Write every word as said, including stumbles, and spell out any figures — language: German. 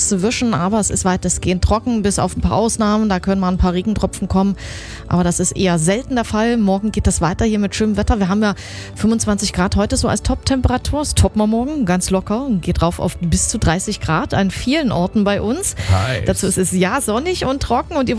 dazwischen, aber es ist weitestgehend trocken, bis auf ein paar Ausnahmen. Da können mal ein paar Regentropfen kommen, aber das ist eher selten der Fall. Morgen geht das weiter hier mit schönem Wetter. Wir haben ja fünfundzwanzig Grad heute so als Top-Temperatur. Das toppen wir morgen ganz locker und geht rauf auf bis zu dreißig Grad an vielen Orten bei uns. Heiß. Dazu ist es ja sonnig und trocken und ihr